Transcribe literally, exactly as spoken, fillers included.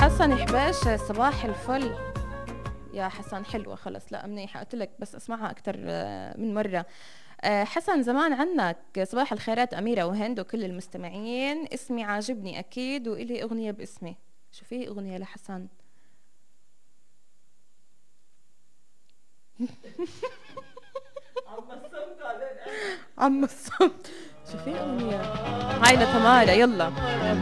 حسن حباشة صباح الفل يا حسن. حلوة خلص، لا منيحة، قلت لك بس اسمعها أكتر من مرة. حسن زمان عنك. صباح الخيرات أميرة وهند وكل المستمعين. اسمي عاجبني أكيد وإلي أغنية باسمي. شو في أغنية لحسن؟ عم الصمت على عم الصمت. شو في أغنية؟ هاي لتمارا، يلا.